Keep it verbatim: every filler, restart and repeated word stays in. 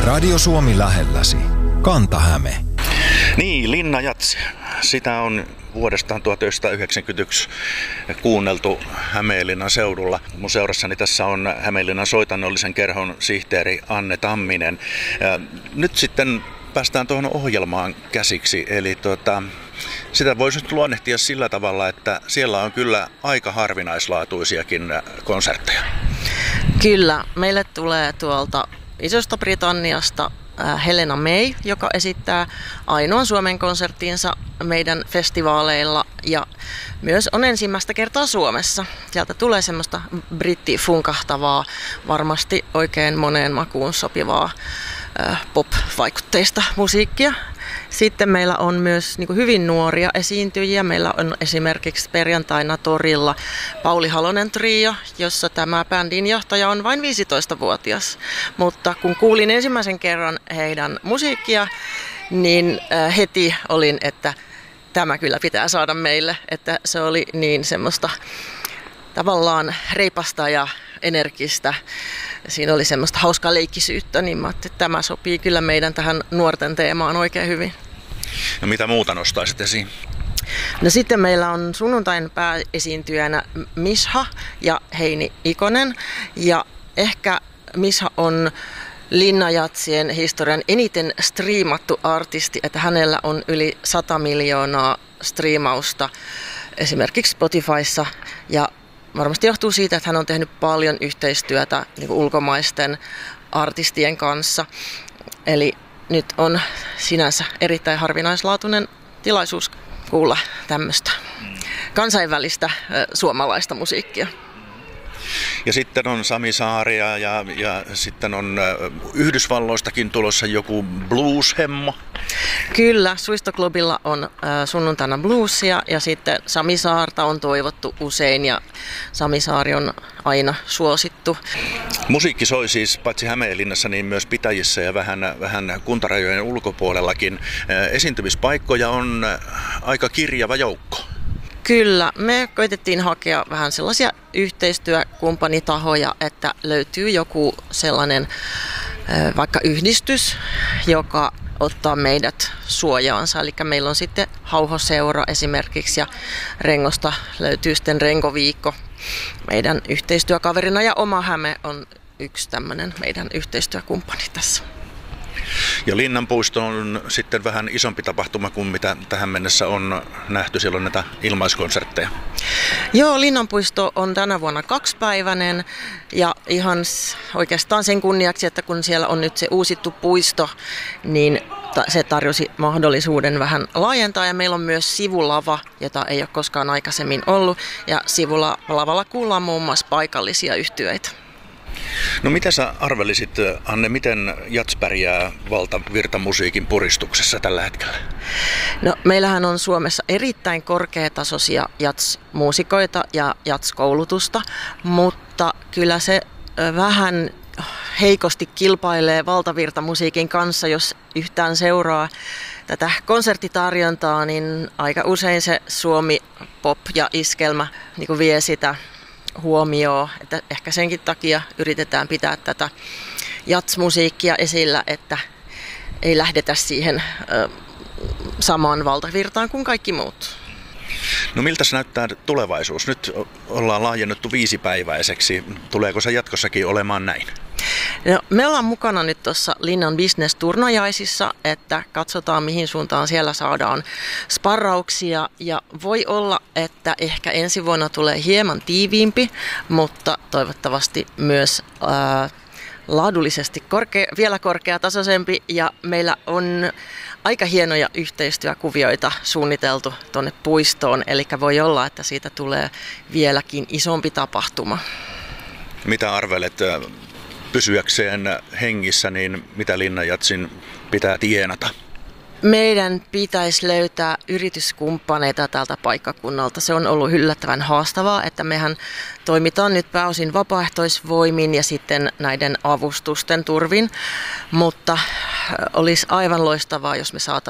Radio Suomi lähelläsi. Kanta-Häme. Niin, Linna Jats. Sitä on vuodestaan tuhatyhdeksänsataayhdeksänkymmentäyksi kuunneltu Hämeenlinnan seudulla. Mun seurassani tässä on Hämeenlinnan soitannollisen kerhon sihteeri Anne Tamminen. Ja nyt sitten päästään tuohon ohjelmaan käsiksi. Eli tuota, sitä voisi nyt luonnehtia sillä tavalla, että siellä on kyllä aika harvinaislaatuisiakin konsertteja. Kyllä, meille tulee tuolta Isosta Britanniasta Helena May, joka esittää ainoan Suomen konserttiinsa meidän festivaaleilla ja myös on ensimmäistä kertaa Suomessa. Sieltä tulee semmoista brittifunkahtavaa, varmasti oikein moneen makuun sopivaa pop-vaikutteista musiikkia. Sitten meillä on myös niin kuin hyvin nuoria esiintyjiä. Meillä on esimerkiksi perjantaina torilla Pauli Halonen Trio, jossa tämä bändin johtaja on vain viisitoistavuotias. Mutta kun kuulin ensimmäisen kerran heidän musiikkia, niin heti olin, että tämä kyllä pitää saada meille. Että se oli niin semmoista tavallaan reipasta ja energistä. Siinä oli semmoista hauskaa leikkisyyttä, niin mä ajattelin, että tämä sopii kyllä meidän tähän nuorten teemaan oikein hyvin. No mitä muuta nostaisit esiin? No sitten meillä on sunnuntain pääesiintyjänä Misha ja Heini Ikonen. Ja ehkä Misha on Linna Jatsien historian eniten striimattu artisti, että hänellä on yli sata miljoonaa striimausta esimerkiksi Spotifyssa ja varmasti johtuu siitä, että hän on tehnyt paljon yhteistyötä niin kuin ulkomaisten artistien kanssa. Eli nyt on sinänsä erittäin harvinaislaatuinen tilaisuus kuulla tämmöistä kansainvälistä suomalaista musiikkia. Ja sitten on Sami Saaria ja, ja sitten on Yhdysvalloistakin tulossa joku blues-hemmo. Kyllä, Suistoklubilla on äh, sunnuntaina bluesia ja sitten Sami Saarta on toivottu usein ja Sami Saari on aina suosittu. Musiikki soi siis paitsi Hämeenlinnassa niin myös pitäjissä ja vähän, vähän kuntarajojen ulkopuolellakin. Esiintymispaikkoja on aika kirjava joukko. Kyllä, me koitettiin hakea vähän sellaisia yhteistyökumppanitahoja, että löytyy joku sellainen vaikka yhdistys, joka ottaa meidät suojaansa. Eli meillä on sitten Hauhoseura esimerkiksi ja Rengosta löytyy sitten Renkoviikko meidän yhteistyökaverina ja Oma Häme on yksi tämmöinen meidän yhteistyökumppani tässä. Ja Linnanpuisto on sitten vähän isompi tapahtuma kuin mitä tähän mennessä on nähty. Siellä on näitä ilmaiskonsertteja. Joo, Linnanpuisto on tänä vuonna kaksipäiväinen ja ihan oikeastaan sen kunniaksi, että kun siellä on nyt se uusittu puisto, niin se tarjosi mahdollisuuden vähän laajentaa ja meillä on myös sivulava, jota ei ole koskaan aikaisemmin ollut ja sivulavalla kuullaan muun muassa paikallisia yhtyeitä. No mitä sä arvelisit, Anne, miten Jats pärjää valtavirtamusiikin puristuksessa tällä hetkellä? No meillähän on Suomessa erittäin korkeatasoisia jats-muusikoita ja jats-koulutusta, mutta kyllä se vähän heikosti kilpailee valtavirtamusiikin kanssa, jos yhtään seuraa tätä konserttitarjontaa, niin aika usein se Suomi pop ja iskelmä niin kuin vie sitä huomioon, että ehkä senkin takia yritetään pitää tätä jats-musiikkia esillä, että ei lähdetä siihen ö, samaan valtavirtaan kuin kaikki muut. No miltä se näyttää tulevaisuus? Nyt ollaan laajennettu viisipäiväiseksi. Tuleeko se jatkossakin olemaan näin? No, me ollaan mukana nyt tuossa Linnan Business-turnajaisissa, että katsotaan mihin suuntaan siellä saadaan sparrauksia ja voi olla, että ehkä ensi vuonna tulee hieman tiiviimpi, mutta toivottavasti myös ää, laadullisesti korkea, vielä korkeatasoisempi ja meillä on aika hienoja yhteistyökuvioita suunniteltu tuonne puistoon, eli voi olla, että siitä tulee vieläkin isompi tapahtuma. Mitä arvelet? Pysyäkseen hengissä, niin mitä Linna Jatsin pitää tienata? Meidän pitäisi löytää yrityskumppaneita tältä paikkakunnalta. Se on ollut yllättävän haastavaa, että mehän toimitaan nyt pääosin vapaaehtoisvoimin ja sitten näiden avustusten turvin, mutta olisi aivan loistavaa, jos me saataisiin